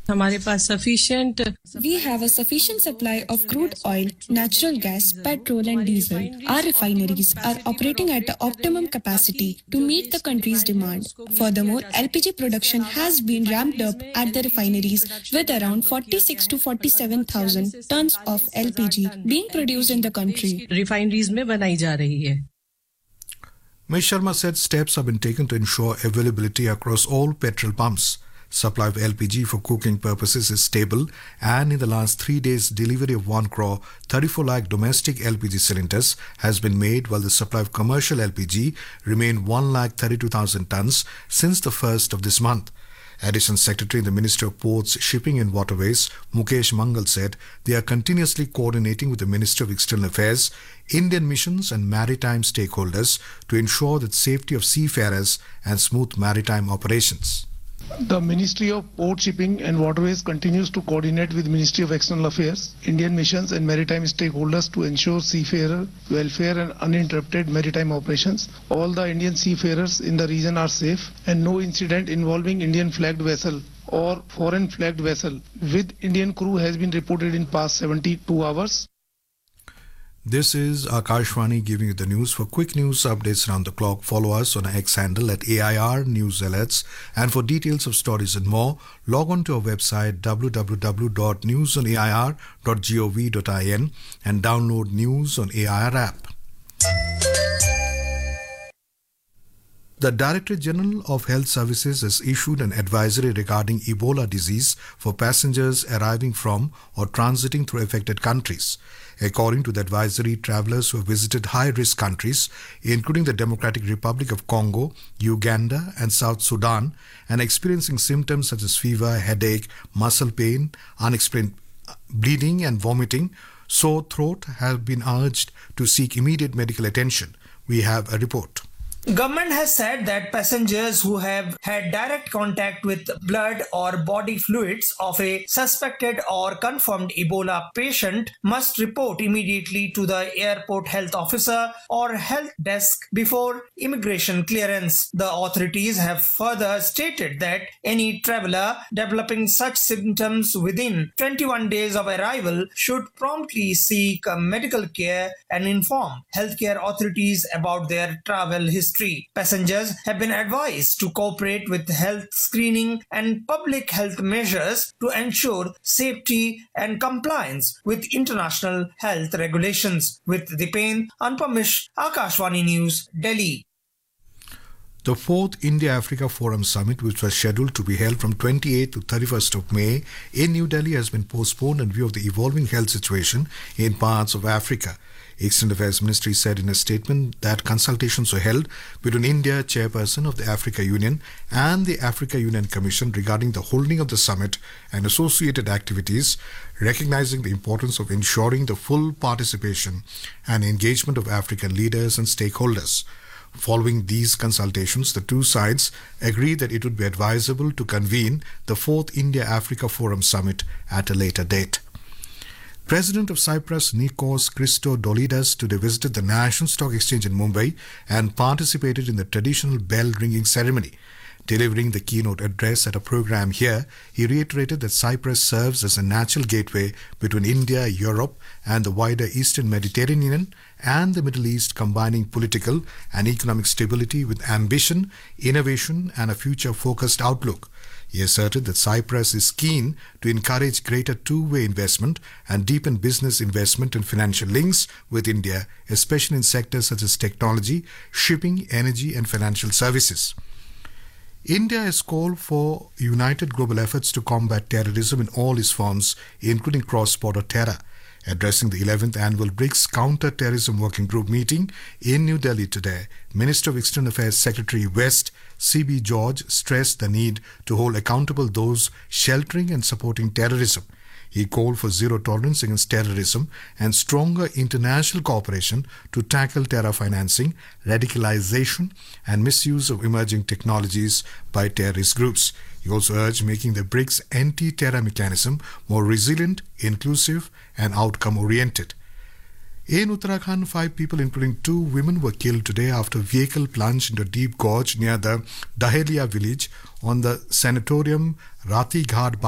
हमारे पास sufficient We have a sufficient supply of crude oil, natural gas, petrol and diesel. Our refineries are operating at the optimum capacity to meet the country's demand. Furthermore, LPG production has been ramped up at the refineries with around 46 to 47,000 tons of LPG being produced in the country. refineries में बनाई जा रही है. Ms. Sharma said steps have been taken to ensure availability across all petrol pumps. Supply of LPG for cooking purposes is stable, and in the last 3 days, delivery of 1 crore 34 lakh domestic LPG cylinders has been made, while the supply of commercial LPG remained 1 lakh 32,000 tons since the 1st of this month. Additional Secretary in the Ministry of Ports, Shipping and Waterways, Mukesh Mangal, said they are continuously coordinating with the Ministry of External Affairs, Indian missions and maritime stakeholders to ensure the safety of seafarers and smooth maritime operations. The Ministry of Port, Shipping and Waterways continues to coordinate with Ministry of External Affairs, Indian missions and maritime stakeholders to ensure seafarer welfare and uninterrupted maritime operations. All the Indian seafarers in the region are safe, and no incident involving Indian flagged vessel or foreign flagged vessel with Indian crew has been reported in past 72 hours. This is Akashvani giving you the news. For quick news updates around the clock, follow us on our X handle at AIR News Alerts. And for details of stories and more, log on to our website www.newsonair.gov.in and download News on AIR app. The Directorate General of Health Services has issued an advisory regarding Ebola disease for passengers arriving from or transiting through affected countries. According to the advisory, travelers who have visited high-risk countries, including the Democratic Republic of Congo, Uganda and South Sudan, and experiencing symptoms such as fever, headache, muscle pain, unexplained bleeding and vomiting, sore throat, have been urged to seek immediate medical attention. We have a report. Government has said that passengers who have had direct contact with blood or body fluids of a suspected or confirmed Ebola patient must report immediately to the airport health officer or health desk before immigration clearance. The authorities have further stated that any traveler developing such symptoms within 21 days of arrival should promptly seek medical care and inform healthcare authorities about their travel history. Passengers have been advised to cooperate with health screening and public health measures to ensure safety and compliance with international health regulations. With Dipen Anpamish, Akashvani News, Delhi. The 4th India-Africa Forum Summit, which was scheduled to be held from 28th to 31st of May in New Delhi, has been postponed in view of the evolving health situation in parts of Africa. External Affairs Ministry said in a statement that consultations were held between India, chairperson of the Africa Union, and the Africa Union Commission regarding the holding of the summit and associated activities, recognizing the importance of ensuring the full participation and engagement of African leaders and stakeholders. Following these consultations, the two sides agreed that it would be advisable to convene the 4th India-Africa Forum Summit at a later date. President of Cyprus, Nikos Christodoulides, today visited the National Stock Exchange in Mumbai and participated in the traditional bell-ringing ceremony. Delivering the keynote address at a program here, he reiterated that Cyprus serves as a natural gateway between India, Europe, and the wider Eastern Mediterranean and the Middle East, combining political and economic stability with ambition, innovation, and a future-focused outlook. He asserted that Cyprus is keen to encourage greater two-way investment and deepen business investment and financial links with India, especially in sectors such as technology, shipping, energy, and financial services. India has called for united global efforts to combat terrorism in all its forms, including cross-border terror. Addressing the 11th annual BRICS Counter-Terrorism Working Group meeting in New Delhi today, Minister of External Affairs Secretary West C.B. George stressed the need to hold accountable those sheltering and supporting terrorism. He called for zero tolerance against terrorism and stronger international cooperation to tackle terror financing, radicalization, and misuse of emerging technologies by terrorist groups. He also urged making the BRICS anti-terror mechanism more resilient, inclusive, and outcome-oriented. In Uttarakhand, 5 people, including 2 women, were killed today after a vehicle plunged into a deep gorge near the Dahelia village on the sanatorium Rati Ghat